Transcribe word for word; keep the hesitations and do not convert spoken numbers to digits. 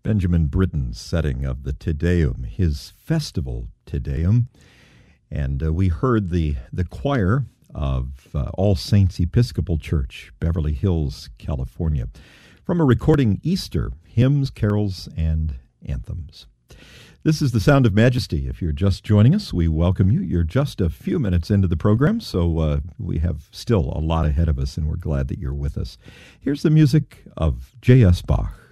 Benjamin Britten's setting of the Te Deum, his festival Te Deum. And uh, we heard the, the choir of uh, All Saints Episcopal Church, Beverly Hills, California, from a recording Easter, Hymns, Carols, and Anthems. This is The Sound of Majesty. If you're just joining us, we welcome you. You're just a few minutes into the program, so uh, we have still a lot ahead of us, and we're glad that you're with us. Here's the music of J S. Bach.